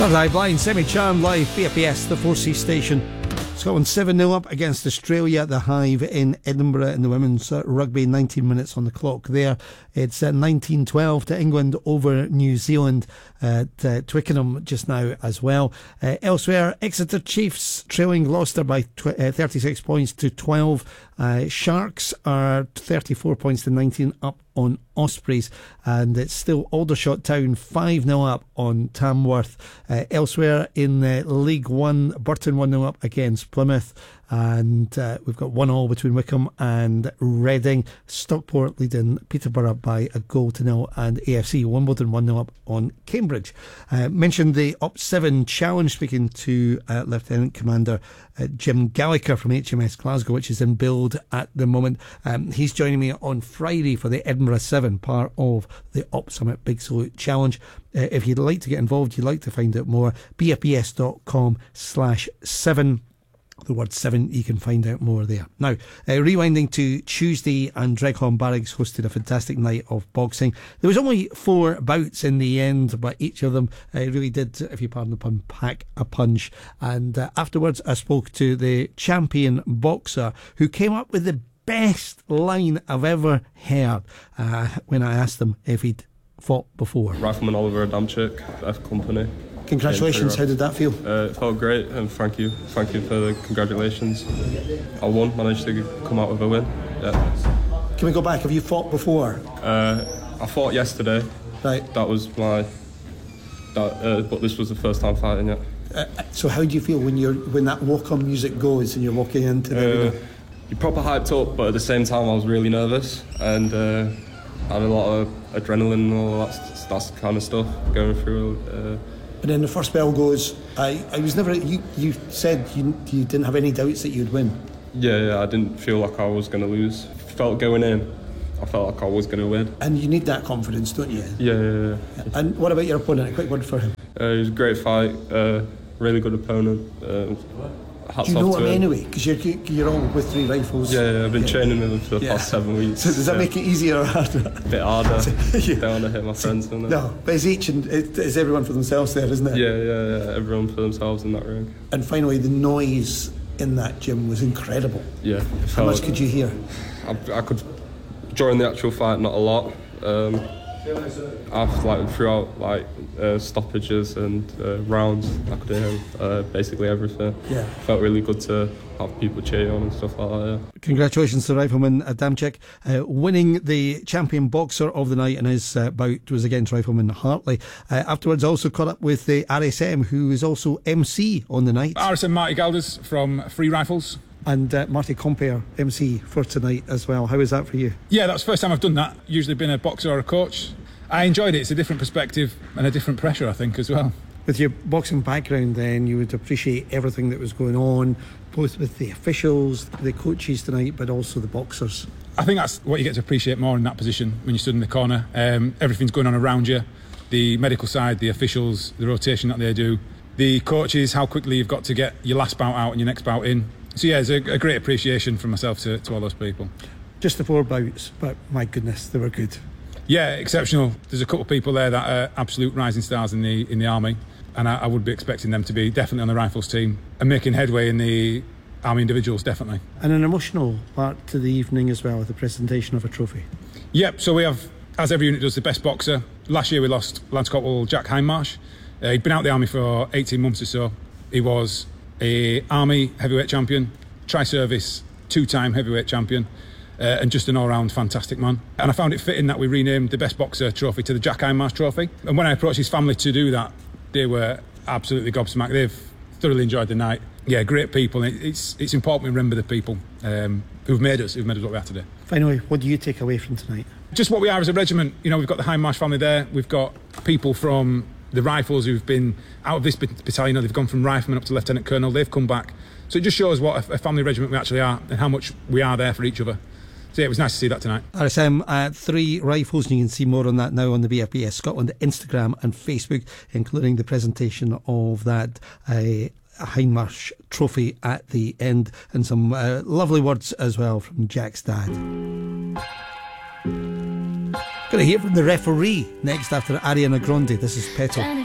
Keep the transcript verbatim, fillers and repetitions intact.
Third Eye Blind, Semi-Charmed live, B F P S, the four C station. Scotland seven nil up against Australia at the Hive in Edinburgh in the women's uh, rugby. nineteen minutes on the clock there. It's uh, nineteen twelve to England over New Zealand at uh, Twickenham just now as well. Uh, elsewhere, Exeter Chiefs trailing Gloucester by tw- uh, thirty-six points to twelve. Uh, Sharks are thirty-four points to nineteen up on Ospreys, and it's still Aldershot Town five nil up on Tamworth. Uh, elsewhere in uh, League One, Burton one nil up against Plymouth, and uh, we've got one all between Wickham and Reading. Stockport leading Peterborough by a goal to nil, and A F C Wimbledon one nil up on Cambridge. Uh, mentioned the Op seven challenge, speaking to uh, Lieutenant Commander uh, Jim Gallagher from H M S Glasgow, which is in build at the moment. Um, he's joining me on Friday for the Edinburgh seven, part of the Op Summit Big Salute Challenge. Uh, if you'd like to get involved, you'd like to find out more, b f p s dot com slash seven. The word seven, you can find out more there. Now, uh, rewinding to Tuesday, and Dreghorn Barracks hosted a fantastic night of boxing. There was only four bouts in the end, but each of them uh, really did, if you pardon the pun, pack a punch. And uh, afterwards, I spoke to the champion boxer who came up with the best line I've ever heard uh, when I asked him if he'd fought before. Rifleman Oliver Adamczyk, F Company. Congratulations, how did that feel? Uh, it felt great, and thank you. Thank you for the congratulations. I won, managed to come out with a win. Yeah. Can we go back? Have you fought before? Uh, I fought yesterday. Right. That was my... That, uh, but this was the first time fighting yet. Uh, so how do you feel when you're when that walk-on music goes and you're walking into the... Uh, you're proper hyped up, but at the same time I was really nervous, and uh, I had a lot of adrenaline and all that, that kind of stuff going through. Uh, And then the first bell goes. I, I was never. You, you said you, you didn't have any doubts that you'd win. Yeah, yeah. I didn't feel like I was going to lose. Felt going in, I felt like I was going to win. And you need that confidence, don't you? Yeah, yeah, yeah. And what about your opponent? A quick word for him. Uh, it was a great fight. Uh, really good opponent. Uh, hats Do you know off him to him. anyway? Because you're you're all with three rifles. Yeah, yeah. I've been yeah. training with him for the yeah. past seven weeks. So does that yeah. make it easier or harder? A bit harder. yeah. Don't want to hit my friends. So, no, but it's each and it, it's everyone for themselves there, isn't it? Yeah, yeah, yeah. Everyone for themselves in that ring. And finally, the noise in that gym was incredible. Yeah. How much could you hear? I, I could, during the actual fight, not a lot. Um, I've like throughout like uh, stoppages and uh, rounds, I could hear uh, basically everything. Yeah. Felt really good to have people cheer on and stuff like that. Yeah. Congratulations to Rifleman Adamczyk, uh, winning the champion boxer of the night, and his uh, bout was against Rifleman Hartley. Uh, afterwards, I also caught up with the R S M, who is also M C on the night. R S M Marty Galders from Free Rifles. And uh, Marty Compere, M C for tonight as well. How was that for you? Yeah, that's the first time I've done that. Usually been a boxer or a coach. I enjoyed it. It's a different perspective and a different pressure, I think, as well. With your boxing background then, you would appreciate everything that was going on, both with the officials, the coaches tonight, but also the boxers. I think that's what you get to appreciate more in that position when you stood in the corner. Um, everything's going on around you. The medical side, the officials, the rotation that they do, the coaches, how quickly you've got to get your last bout out and your next bout in. So yeah, it's a, a great appreciation from myself to, to all those people. Just the four bouts, but my goodness, they were good. Yeah, exceptional. There's a couple of people there that are absolute rising stars in the in the army, and I, I would be expecting them to be definitely on the rifles team and making headway in the army individuals, definitely. And an emotional part to the evening as well, with the presentation of a trophy. Yep, so we have, as every unit does, the best boxer. Last year we lost Lance Corporal Jack Hindmarsh. Uh, he'd been out of the army for eighteen months or so. He was a army heavyweight champion, tri-service, two-time heavyweight champion, uh, and just an all-round fantastic man. And I found it fitting that we renamed the best boxer trophy to the Jack Hindmarsh trophy. And when I approached his family to do that, they were absolutely gobsmacked. They've thoroughly enjoyed the night. Yeah, great people. It's it's important we remember the people um, who've made us, who've made us what we are today. Finally, what do you take away from tonight? Just what we are as a regiment. You know, we've got the Hindmarsh family there. We've got people from the Rifles who've been out of this battalion. They've gone from rifleman up to lieutenant colonel. They've come back. So it just shows what a family regiment we actually are and how much we are there for each other. So yeah, it was nice to see that tonight. R S M at Three Rifles, and you can see more on that now on the B F P S Scotland Instagram and Facebook, including the presentation of that uh, Hindmarsh trophy at the end, and some uh, lovely words as well from Jack's dad. Going to hear from the referee next after Ariana Grande. This is Petal.